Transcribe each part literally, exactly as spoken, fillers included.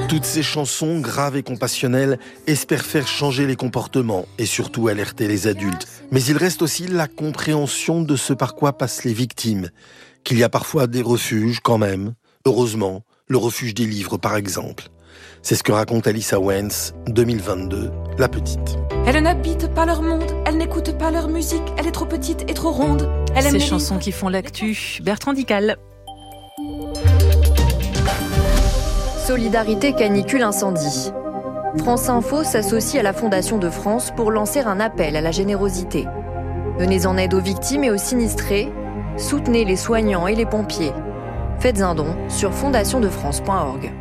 Toutes ces chansons, graves et compassionnelles, espèrent faire changer les comportements et surtout alerter les adultes. Mais il reste aussi la compréhension de ce par quoi passent les victimes. Qu'il y a parfois des refuges quand même. Heureusement, le refuge des livres par exemple. C'est ce que raconte Alice Owens, deux mille vingt-deux, La Petite. Elle n'habite pas leur monde, elle n'écoute pas leur musique, elle est trop petite et trop ronde. Elle aime Ces les chansons livres. qui font l'actu, Bertrand Dical. Solidarité canicule incendie. France Info s'associe à la Fondation de France pour lancer un appel à la générosité. Venez en aide aux victimes et aux sinistrés. Soutenez les soignants et les pompiers. Faites un don sur fondation de france point org.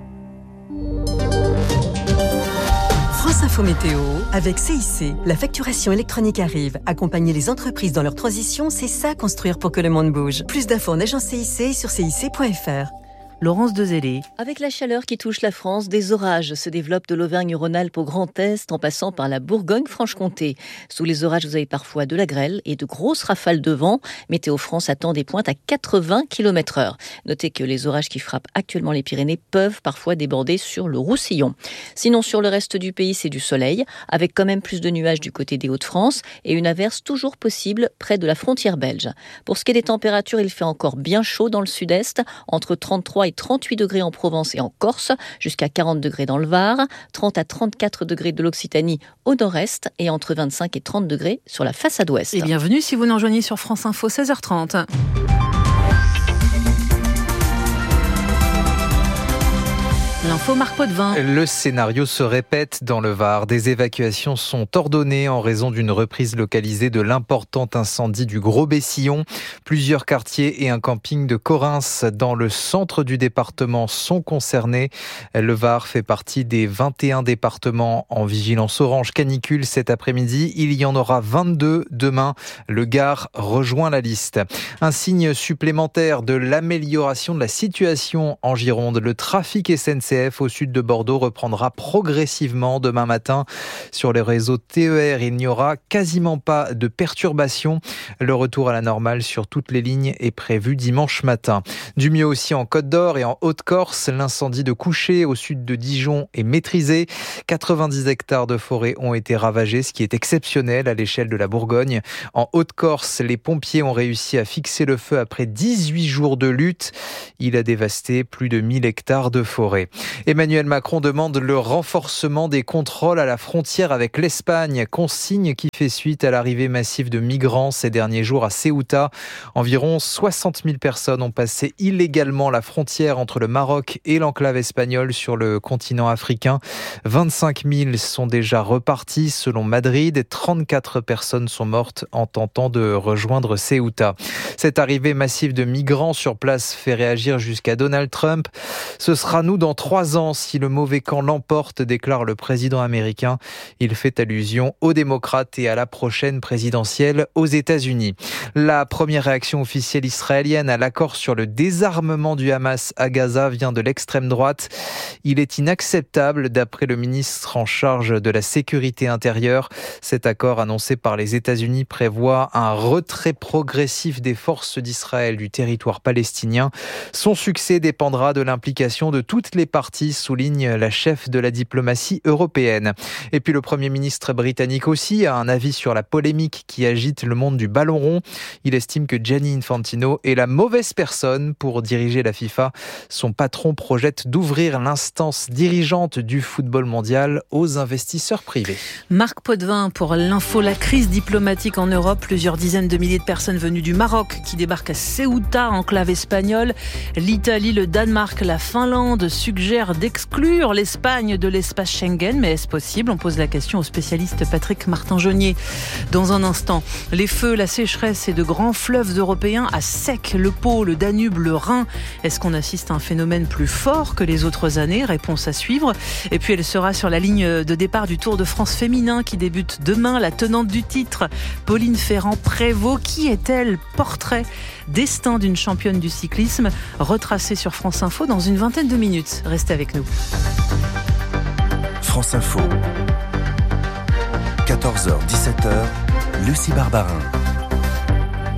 France Info Météo, avec C I C, la facturation électronique arrive. Accompagner les entreprises dans leur transition, c'est ça construire pour que le monde bouge. Plus d'infos en agence C I C sur C I C point F R. Laurence Dezellé. Avec la chaleur qui touche la France, des orages se développent de l'Auvergne-Rhône-Alpes au Grand Est en passant par la Bourgogne-Franche-Comté. Sous les orages, vous avez parfois de la grêle et de grosses rafales de vent. Météo France attend des pointes à quatre-vingts kilomètres heure. Notez que les orages qui frappent actuellement les Pyrénées peuvent parfois déborder sur le Roussillon. Sinon, sur le reste du pays, c'est du soleil, avec quand même plus de nuages du côté des Hauts-de-France et une averse toujours possible près de la frontière belge. Pour ce qui est des températures, il fait encore bien chaud dans le sud-est, entre trente-trois et trente-huit degrés en Provence et en Corse, jusqu'à quarante degrés dans le Var, trente à trente-quatre degrés de l'Occitanie au nord-est et entre vingt-cinq et trente degrés sur la façade ouest. Et bienvenue si vous nous rejoignez sur France Info, seize heures trente. L'info Marc Potvin. Le scénario se répète dans le Var. Des évacuations sont ordonnées en raison d'une reprise localisée de l'important incendie du Gros Bessillon. Plusieurs quartiers et un camping de Correns dans le centre du département sont concernés. Le Var fait partie des vingt et un départements en vigilance orange canicule cet après-midi. Il y en aura vingt-deux demain. Le Gard rejoint la liste. Un signe supplémentaire de l'amélioration de la situation en Gironde. Le trafic S N C F au sud de Bordeaux reprendra progressivement demain matin. Sur les réseaux T E R, il n'y aura quasiment pas de perturbations. Le retour à la normale sur toutes les lignes est prévu dimanche matin. Du mieux aussi en Côte d'Or et en Haute-Corse. L'incendie de Couché au sud de Dijon est maîtrisé. quatre-vingt-dix hectares de forêt ont été ravagés, ce qui est exceptionnel à l'échelle de la Bourgogne. En Haute-Corse, les pompiers ont réussi à fixer le feu après dix-huit jours de lutte. Il a dévasté plus de mille hectares de forêt. Emmanuel Macron demande le renforcement des contrôles à la frontière avec l'Espagne, consigne qui fait suite à l'arrivée massive de migrants ces derniers jours à Ceuta. Environ soixante mille personnes ont passé illégalement la frontière entre le Maroc et l'enclave espagnole sur le continent africain. vingt-cinq mille sont déjà repartis selon Madrid. trente-quatre personnes sont mortes en tentant de rejoindre Ceuta. Cette arrivée massive de migrants sur place fait réagir jusqu'à Donald Trump. Ce sera nous dans trois ans si le mauvais camp l'emporte, déclare le président américain. Il fait allusion aux démocrates et à la prochaine présidentielle aux États-Unis. La première réaction officielle israélienne à l'accord sur le désarmement du Hamas à Gaza vient de l'extrême droite. Il est inacceptable, d'après le ministre en charge de la sécurité intérieure. Cet accord annoncé par les États-Unis prévoit un retrait progressif des forces d'Israël du territoire palestinien. Son succès dépendra de l'implication de toutes les parties, souligne la chef de la diplomatie européenne. Et puis le Premier ministre britannique aussi a un avis sur la polémique qui agite le monde du ballon rond. Il estime que Gianni Infantino est la mauvaise personne pour diriger la FIFA. Son patron projette d'ouvrir l'instance dirigeante du football mondial aux investisseurs privés. Marc Potvin pour l'info, la crise diplomatique en Europe. Plusieurs dizaines de milliers de personnes venues du Maroc qui débarquent à Ceuta, enclave espagnole. L'Italie, le Danemark, la Finlande suggèrent d'exclure l'Espagne de l'espace Schengen. Mais est-ce possible ? On pose la question au spécialiste Patrick Martin-Jaunier. Dans un instant, les feux, la sécheresse et de grands fleuves européens à sec. Le Pô, le Danube, le Rhin. Est-ce qu'on assiste à un phénomène plus fort que les autres années ? Réponse à suivre. Et puis elle sera sur la ligne de départ du Tour de France féminin qui débute demain. La tenante du titre, Pauline Ferrand-Prévot. Qui est-elle ? Portrait, destin d'une championne du cyclisme, retracé sur France Info dans une vingtaine de minutes. Restez avec nous. France Info. quatorze heures dix-sept heures, Lucie Barbarin.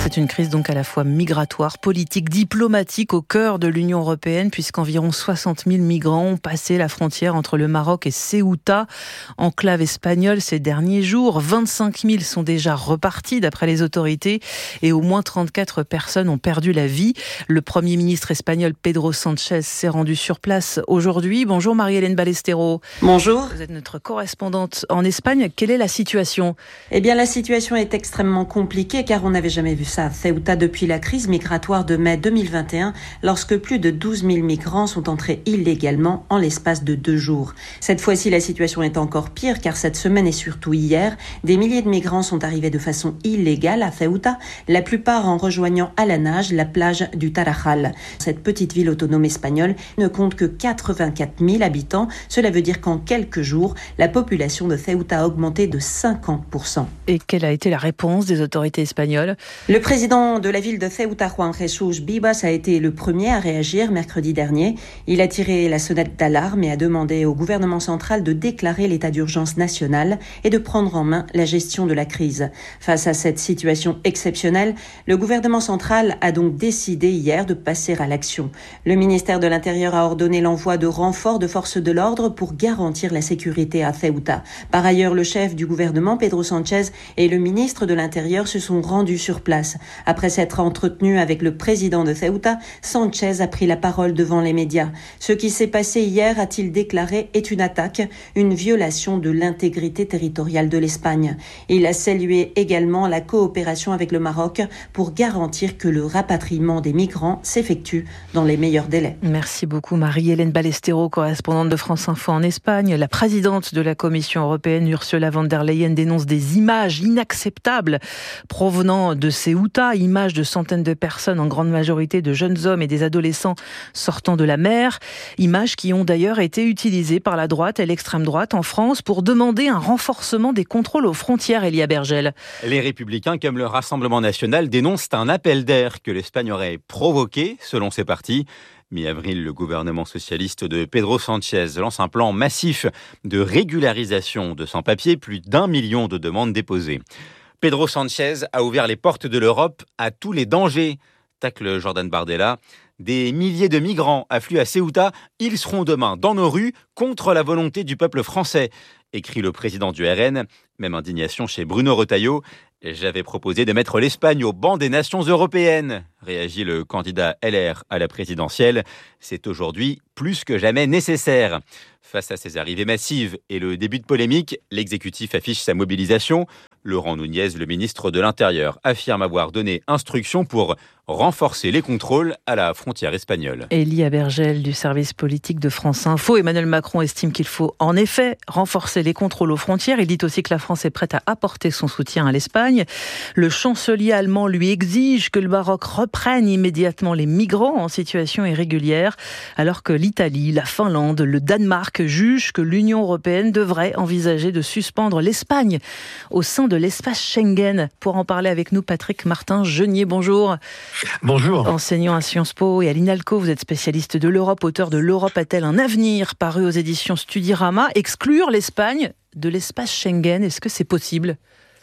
C'est une crise donc à la fois migratoire, politique, diplomatique au cœur de l'Union européenne, puisqu'environ soixante mille migrants ont passé la frontière entre le Maroc et Ceuta, enclave espagnole, ces derniers jours. vingt-cinq mille sont déjà repartis d'après les autorités et au moins trente-quatre personnes ont perdu la vie. Le Premier ministre espagnol Pedro Sánchez s'est rendu sur place aujourd'hui. Bonjour Marie-Hélène Ballesteros. Bonjour. Vous êtes notre correspondante en Espagne. Quelle est la situation ? Eh bien, la situation est extrêmement compliquée car on n'avait jamais vu ça à Ceuta depuis la crise migratoire de mai deux mille vingt et un, lorsque plus de douze mille migrants sont entrés illégalement en l'espace de deux jours. Cette fois-ci, la situation est encore pire car cette semaine et surtout hier, des milliers de migrants sont arrivés de façon illégale à Ceuta, la plupart en rejoignant à la nage la plage du Tarajal. Cette petite ville autonome espagnole ne compte que quatre-vingt-quatre mille habitants. Cela veut dire qu'en quelques jours, la population de Ceuta a augmenté de cinquante pour cent. Et quelle a été la réponse des autorités espagnoles ? Le président de la ville de Ceuta, Juan Jesús Vivas, a été le premier à réagir mercredi dernier. Il a tiré la sonnette d'alarme et a demandé au gouvernement central de déclarer l'état d'urgence national et de prendre en main la gestion de la crise. Face à cette situation exceptionnelle, le gouvernement central a donc décidé hier de passer à l'action. Le ministère de l'Intérieur a ordonné l'envoi de renforts de forces de l'ordre pour garantir la sécurité à Ceuta. Par ailleurs, le chef du gouvernement, Pedro Sánchez, et le ministre de l'Intérieur se sont rendus sur place. Après s'être entretenu avec le président de Ceuta, Sánchez a pris la parole devant les médias. Ce qui s'est passé hier, a-t-il déclaré, est une attaque, une violation de l'intégrité territoriale de l'Espagne. Il a salué également la coopération avec le Maroc pour garantir que le rapatriement des migrants s'effectue dans les meilleurs délais. Merci beaucoup Marie-Hélène Ballesteros, correspondante de France Info en Espagne. La présidente de la Commission européenne, Ursula von der Leyen, dénonce des images inacceptables provenant de Ceuta, images de centaines de personnes, en grande majorité de jeunes hommes et des adolescents sortant de la mer, images qui ont d'ailleurs été utilisées par la droite et l'extrême droite en France pour demander un renforcement des contrôles aux frontières, Elia Bergel. Les Républicains, comme le Rassemblement national, dénoncent un appel d'air que l'Espagne aurait provoqué, selon ses partis. Mi-avril, le gouvernement socialiste de Pedro Sánchez lance un plan massif de régularisation de sans-papiers, plus d'un million de demandes déposées. Pedro Sánchez a ouvert les portes de l'Europe à tous les dangers, tacle Jordan Bardella. Des milliers de migrants affluent à Ceuta, ils seront demain dans nos rues contre la volonté du peuple français, écrit le président du R N. Même indignation chez Bruno Retailleau. J'avais proposé de mettre l'Espagne au banc des nations européennes, réagit le candidat L R à la présidentielle. C'est aujourd'hui plus que jamais nécessaire. Face à ces arrivées massives et le début de polémique, l'exécutif affiche sa mobilisation. Laurent Nunez, le ministre de l'Intérieur, affirme avoir donné instruction pour renforcer les contrôles à la frontière espagnole. Elia Bergel du service politique de France Info. Emmanuel Macron estime qu'il faut en effet renforcer les contrôles aux frontières. Il dit aussi que la France est prête à apporter son soutien à l'Espagne. Le chancelier allemand lui exige que le Maroc reprenne immédiatement les migrants en situation irrégulière, alors que l'Italie, la Finlande, le Danemark jugent que l'Union européenne devrait envisager de suspendre l'Espagne au sein de l'espace Schengen. Pour en parler avec nous, Patrick Martin-Genier, bonjour. Bonjour. Enseignant à Sciences Po et à l'INALCO, vous êtes spécialiste de l'Europe, auteur de L'Europe a-t-elle un avenir, paru aux éditions Studirama. Exclure l'Espagne de l'espace Schengen, est-ce que c'est possible ?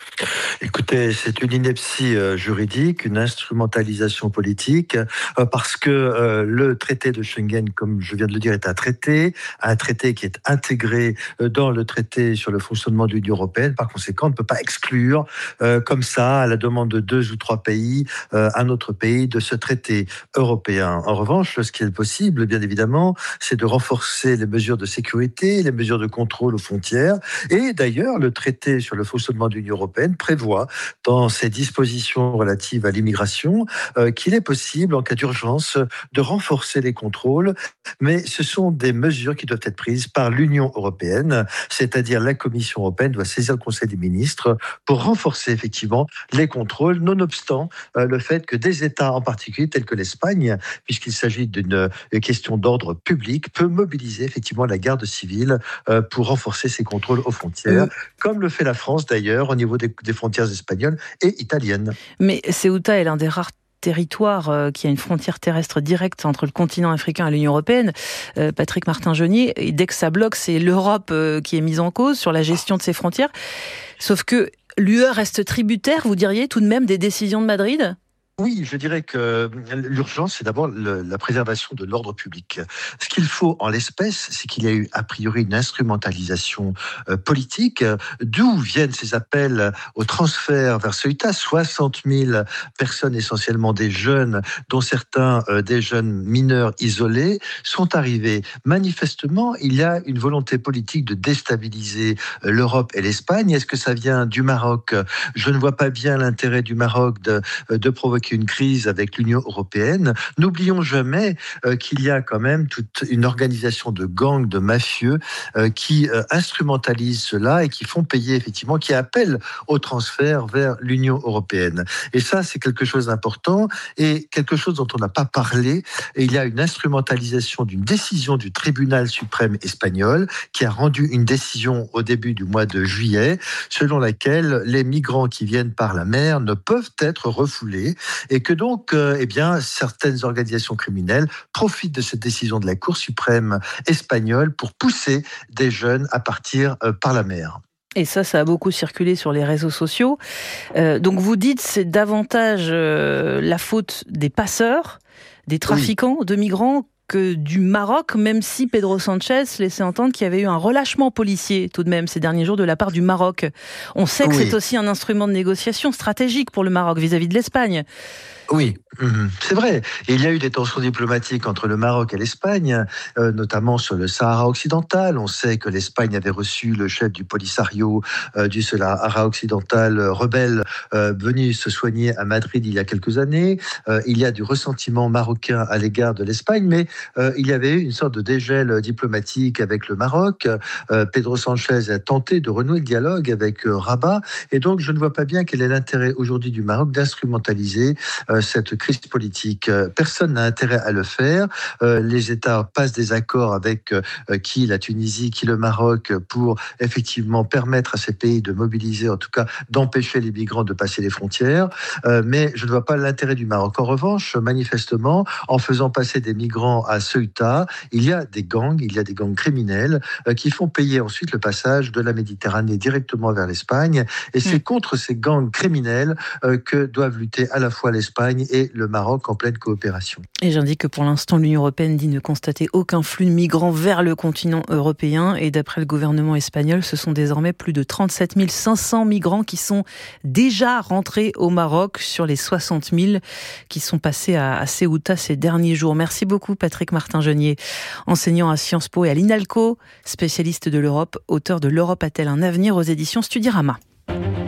Écoutez, c'est une ineptie euh, juridique, une instrumentalisation politique, euh, parce que euh, le traité de Schengen, comme je viens de le dire, est un traité, un traité qui est intégré euh, dans le traité sur le fonctionnement de l'Union européenne. Par conséquent, on ne peut pas exclure, euh, comme ça, à la demande de deux ou trois pays, euh, un autre pays de ce traité européen. En revanche, ce qui est possible, bien évidemment, c'est de renforcer les mesures de sécurité, les mesures de contrôle aux frontières. Et d'ailleurs, le traité sur le fonctionnement de l'Union européenne prévoit dans ses dispositions relatives à l'immigration euh, qu'il est possible, en cas d'urgence, de renforcer les contrôles, mais ce sont des mesures qui doivent être prises par l'Union européenne, c'est-à-dire la Commission européenne doit saisir le Conseil des ministres pour renforcer effectivement les contrôles, nonobstant euh, le fait que des États en particulier, tels que l'Espagne, puisqu'il s'agit d'une question d'ordre public, peut mobiliser effectivement la garde civile euh, pour renforcer ses contrôles aux frontières, mmh. comme le fait la France d'ailleurs au niveau des, des frontières espagnoles et italiennes. Mais Ceuta est l'un des rares territoire euh, qui a une frontière terrestre directe entre le continent africain et l'Union européenne. Euh, Patrick Martin-Genier, et dès que ça bloque, c'est l'Europe euh, qui est mise en cause sur la gestion de ses frontières. Sauf que l'U E reste tributaire, vous diriez, tout de même des décisions de Madrid ? Oui, je dirais que l'urgence, c'est d'abord le, la préservation de l'ordre public. Ce qu'il faut en l'espèce, c'est qu'il y a eu a priori une instrumentalisation euh, politique. D'où viennent ces appels au transfert vers Ceuta? soixante mille personnes, essentiellement des jeunes, dont certains euh, des jeunes mineurs isolés, sont arrivés. Manifestement, il y a une volonté politique de déstabiliser euh, l'Europe et l'Espagne. Est-ce que ça vient du Maroc? Je ne vois pas bien l'intérêt du Maroc de, de provoquer une crise avec l'Union européenne. N'oublions jamais euh, qu'il y a quand même toute une organisation de gangs, de mafieux euh, qui euh, instrumentalisent cela et qui font payer effectivement, qui appellent au transfert vers l'Union européenne. Et ça, c'est quelque chose d'important et quelque chose dont on n'a pas parlé. Et il y a une instrumentalisation d'une décision du tribunal suprême espagnol qui a rendu une décision au début du mois de juillet, selon laquelle les migrants qui viennent par la mer ne peuvent être refoulés. Et que donc, euh, eh bien, certaines organisations criminelles profitent de cette décision de la Cour suprême espagnole pour pousser des jeunes à partir euh, par la mer. Et ça, ça a beaucoup circulé sur les réseaux sociaux. Euh, donc vous dites c'est davantage euh, la faute des passeurs, des trafiquants oui. de migrants que du Maroc, même si Pedro Sanchez laissait entendre qu'il y avait eu un relâchement policier tout de même ces derniers jours de la part du Maroc. On sait que oui. c'est aussi un instrument de négociation stratégique pour le Maroc vis-à-vis de l'Espagne. Oui, c'est vrai. Et il y a eu des tensions diplomatiques entre le Maroc et l'Espagne, euh, notamment sur le Sahara occidental. On sait que l'Espagne avait reçu le chef du Polisario euh, du Sahara occidental euh, rebelle euh, venu se soigner à Madrid il y a quelques années. Euh, il y a du ressentiment marocain à l'égard de l'Espagne, mais euh, il y avait eu une sorte de dégel diplomatique avec le Maroc. Euh, Pedro Sanchez a tenté de renouer le dialogue avec euh, Rabat, et donc je ne vois pas bien quel est l'intérêt aujourd'hui du Maroc d'instrumentaliser euh, cette crise politique. Personne n'a intérêt à le faire. Euh, les États passent des accords avec euh, qui la Tunisie, qui le Maroc, pour effectivement permettre à ces pays de mobiliser, en tout cas d'empêcher les migrants de passer les frontières. Euh, mais je ne vois pas l'intérêt du Maroc. En revanche, manifestement, en faisant passer des migrants à Ceuta, il y a des gangs, il y a des gangs criminels euh, qui font payer ensuite le passage de la Méditerranée directement vers l'Espagne. Et c'est mmh. contre ces gangs criminels euh, que doivent lutter à la fois l'Espagne et le Maroc en pleine coopération. Et j'indique que pour l'instant, l'Union européenne dit ne constater aucun flux de migrants vers le continent européen. Et d'après le gouvernement espagnol, ce sont désormais plus de trente-sept mille cinq cents migrants qui sont déjà rentrés au Maroc sur les soixante mille qui sont passés à, à Ceuta ces derniers jours. Merci beaucoup Patrick Martin-Genier, enseignant à Sciences Po et à l'INALCO, spécialiste de l'Europe, auteur de L'Europe a-t-elle un avenir aux éditions Studirama.